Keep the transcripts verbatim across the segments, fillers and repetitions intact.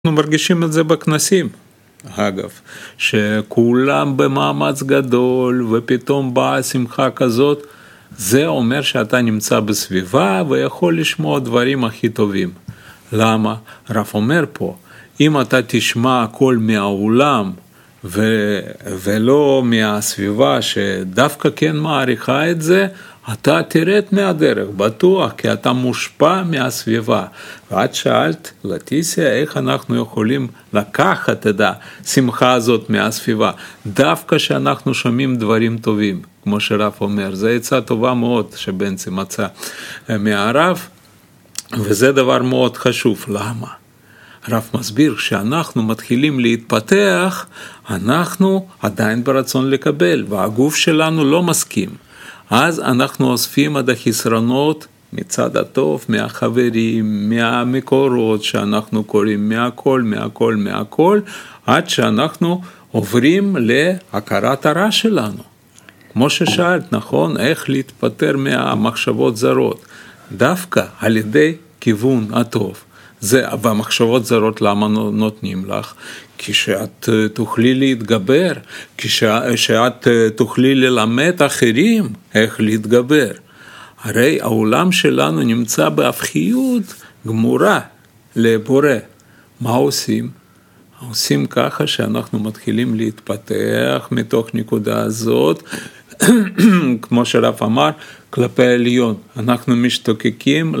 אנחנו מרגישים את זה בכנסים, אגב, שכולם במאמץ גדול ופתאום באה שמחה כזאת, זה אומר שאתה נמצא בסביבה ויכול לשמוע דברים הכי טובים. למה? רב אומר פה, אם אתה תשמע הכל מהעולם ו... ולא מהסביבה שדווקא כן מעריכה את זה, אתה תרד מהדרך, בטוח, כי אתה מושפע מהסביבה. ואת שאלת, לטיסיה, איך אנחנו יכולים לקחת את השמחה הזאת מהסביבה, דווקא שאנחנו שומעים דברים טובים, כמו שרב אומר. זו עצה טובה מאוד שבנצי מצא מהרב, וזה דבר מאוד חשוב. למה? הרב מסביר, כשאנחנו מתחילים להתפתח, אנחנו עדיין ברצון לקבל, והגוף שלנו לא מסכים. אז אנחנו אוספים עד החסרונות מצד הטוב, מהחברים, מהמקורות שאנחנו קוראים, מהכל, מהכל, מהכל, עד שאנחנו עוברים להכרת הרע שלנו. כמו ששאלת, נכון? איך להתפטר מהמחשבות זרות? דווקא על ידי כיוון הטוב. זה, והמחשבות זרות למה נותנים לך? כשאת תוכלי להתגבר, כשאת תוכלי ללמד אחרים איך להתגבר. הרי העולם שלנו נמצא בהפכיות גמורה לבורא. מה עושים? עושים ככה שאנחנו מתחילים להתפתח מתוך נקודה הזאת, כמו שרב אמר, כלפי העליון. אנחנו משתוקקים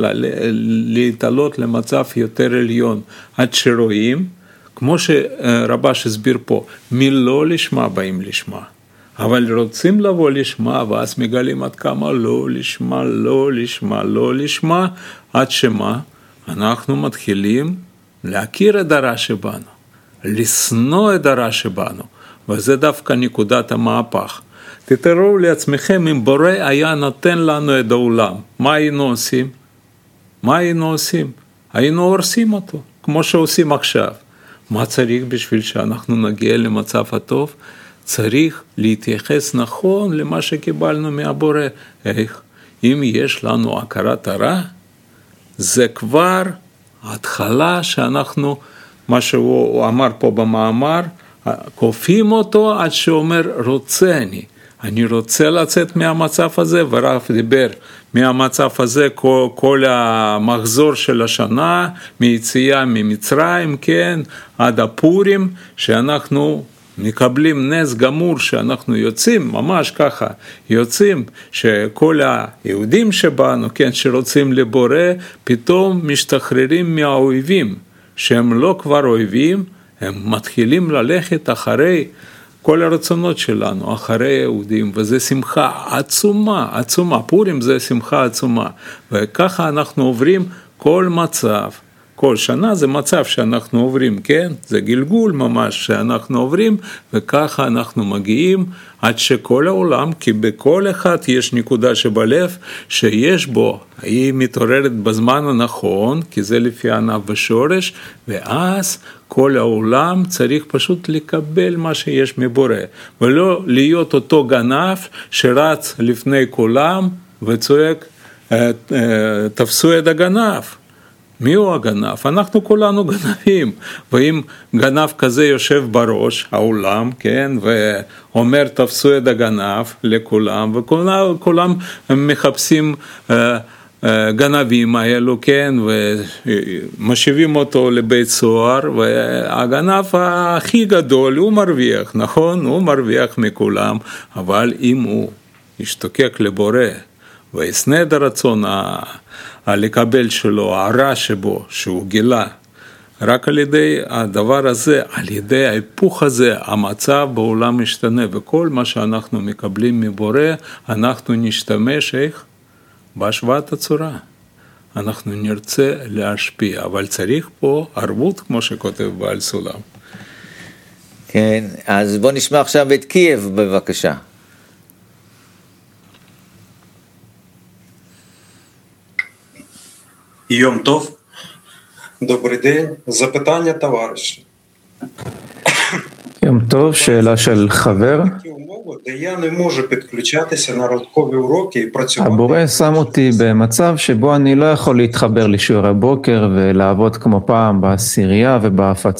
להתעלות למצב יותר עליון, עד שרואים, כמו שרבש הסביר פה, מי לא לשמה באים לשמה. אבל רוצים לבוא לשמה, ואז מגלים עד כמה לא לשמה, לא לשמה, לא לשמה, עד שמה אנחנו מתחילים להכיר את הרע שבנו, לשנוא את הרע שבנו, וזה דווקא נקודת המהפך. תתארו לעצמכם, אם בורא היה נותן לנו את העולם, מה היינו עושים? מה היינו עושים? היינו הורסים אותו, כמו שעושים עכשיו. מה צריך בשביל שאנחנו נגיע למצב הטוב? צריך להתייחס נכון למה שקיבלנו מהבורא. איך? אם יש לנו הכרת הרע, זה כבר התחלה שאנחנו, מה שהוא אמר פה במאמר, כופים אותו עד שאומר רוצה אני. אני רוצה לצאת מהמצב הזה, ורב דיבר מהמצב הזה כל, כל המחזור של השנה, מיציאה ממצרים, כן, עד הפורים, שאנחנו מקבלים נס גמור, שאנחנו יוצאים, ממש ככה, יוצאים, שכל היהודים שבנו, כן, שרוצים לבורא, פתאום משתחררים מהאויבים, שהם לא כבר אויבים, הם מתחילים ללכת אחרי כל הרצונות שלנו, אחרי היהודים, וזה שמחה עצומה, עצומה, פורים זה שמחה עצומה, וככה אנחנו עוברים כל מצב, כל שנה זה מצב שאנחנו עוברים, כן? זה גלגול ממש שאנחנו עוברים, וככה אנחנו מגיעים עד שכל העולם, כי בכל אחד יש נקודה שבלב, שיש בו, היא מתעוררת בזמן הנכון, כי זה לפי ענף ושורש, ואז כל העולם צריך פשוט לקבל מה שיש מבורא, ולא להיות אותו גנב שרץ לפני כולם וצועק, תפסו את הגנב. מי הוא הגנב? אנחנו כולנו גנבים, ואם גנב כזה יושב בראש העולם, כן, ואומר תפסו את הגנב לכולם, וכולם מחפשים גנבים האלו, כן, ומשיבים אותו לבית סוהר, והגנב הכי גדול הוא מרוויח, נכון? הוא מרוויח מכולם, אבל אם הוא ישתוקק לבורא, וישנא את הרצון לקבל שלו, הרע שבו, שהוא גילה, רק על ידי הדבר הזה, על ידי ההיפוך הזה, המצב בעולם משתנה, וכל מה שאנחנו מקבלים מבורא, אנחנו נשתמש איך? בהשוואת הצורה. אנחנו נרצה להשפיע, אבל צריך פה ערבות, כמו שכותב בעל סולם. כן, אז בוא נשמע עכשיו את קייב, בבקשה. Йом Тов. Добрий день. Запитання товариша. יום טוב, שאלה של חבר. де я не можу підключатися на ранкові уроки і працювати. הבורא שם אותי במצב שבו אני לא יכול להתחבר לשיעור הבוקר ולעבוד כמו פעם בעשירייה ובהפצה.